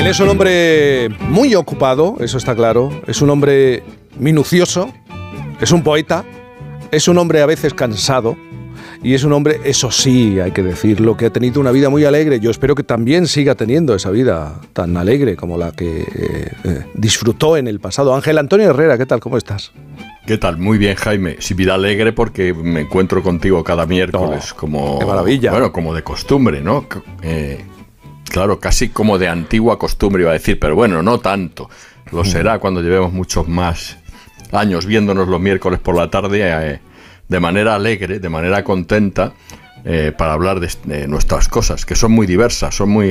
es un hombre muy ocupado, eso está claro. Es un hombre minucioso, es un poeta, es un hombre a veces cansado y es un hombre, eso sí, hay que decirlo, que ha tenido una vida muy alegre. Yo espero que también siga teniendo esa vida tan alegre como la que disfrutó en el pasado. Ángel Antonio Herrera, ¿qué tal? ¿Cómo estás? ¿Qué tal? Muy bien, Jaime. Sí, vida alegre porque me encuentro contigo cada miércoles, como... ¡Qué maravilla! Bueno, como de costumbre, ¿no? Claro, casi como de antigua costumbre iba a decir, pero bueno, no tanto. Lo será cuando llevemos muchos más años viéndonos los miércoles por la tarde de manera alegre, de manera contenta, para hablar de nuestras cosas, que son muy diversas, son muy